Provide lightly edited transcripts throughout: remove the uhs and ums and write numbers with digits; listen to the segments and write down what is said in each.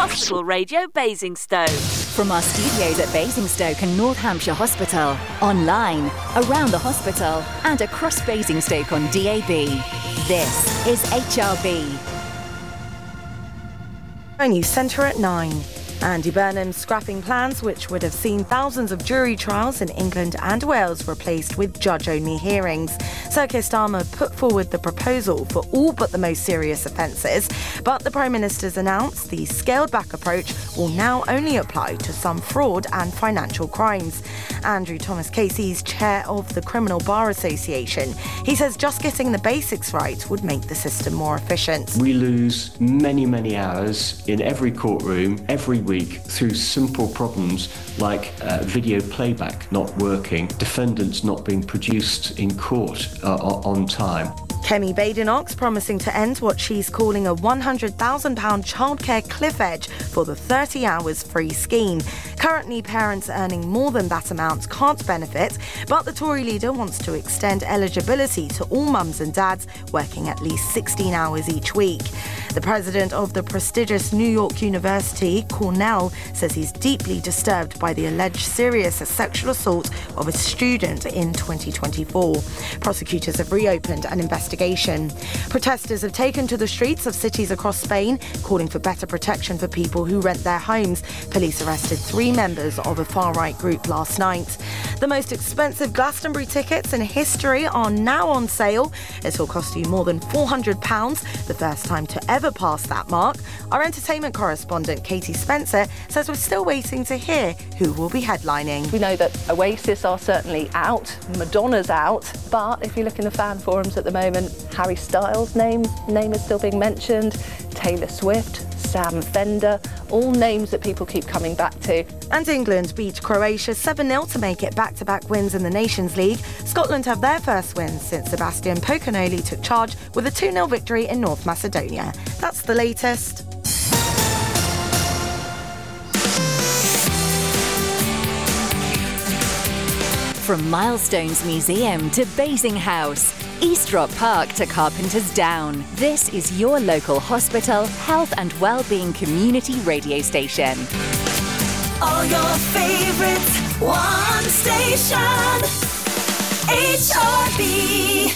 Hospital Radio Basingstoke. From our studios at Basingstoke and North Hampshire Hospital, online, around the hospital, and across Basingstoke on DAB. This is HRB. A news centre at 9. Andy Burnham scrapping plans which would have seen thousands of jury trials in England and Wales replaced with judge-only hearings. Sir Keir Starmer put forward the proposal for all but the most serious offences, but the Prime Minister's announced the scaled-back approach will now only apply to some fraud and financial crimes. Andrew Thomas Casey's chair of the Criminal Bar Association. He says just getting the basics right would make the system more efficient. We lose many, many hours in every courtroom, every week, through simple problems like video playback not working, defendants not being produced in court on time. Kemi Badenoch's promising to end what she's calling a £100,000 childcare cliff edge for the 30 hours free scheme. Currently, parents earning more than that amount can't benefit, but the Tory leader wants to extend eligibility to all mums and dads working at least 16 hours each week. The president of the prestigious New York University, Cornell, says he's deeply disturbed by the alleged serious sexual assault of a student in 2024. Prosecutors have reopened an investigation. Protesters have taken to the streets of cities across Spain, calling for better protection for people who rent their homes. Police arrested 3 members of a far-right group last night. The most expensive Glastonbury tickets in history are now on sale. It will cost you more than £400, the first time to ever pass that mark. Our entertainment correspondent, Katie Spencer, says we're still waiting to hear who will be headlining. We know that Oasis are certainly out, Madonna's out, but if you look in the fan forums at the moment, Harry Styles' name is still being mentioned, Taylor Swift, Sam Fender, all names that people keep coming back to. And England beat Croatia 7-0 to make it back-to-back wins in the Nations League. Scotland have their first win since Sebastian Pocanoli took charge with a 2-0 victory in North Macedonia. That's the latest. From Milestones Museum to Basing House, Eastrop Park to Carpenter's Down, this is your local hospital, health and wellbeing community radio station. All your favourites, one station, HRB.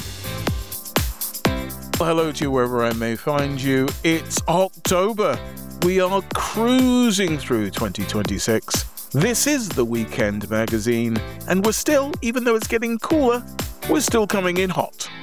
Well, hello to you wherever I may find you. It's October. We are cruising through 2026. This is the Weekend Magazine, and we're still, even though it's getting cooler, we're still coming in hot.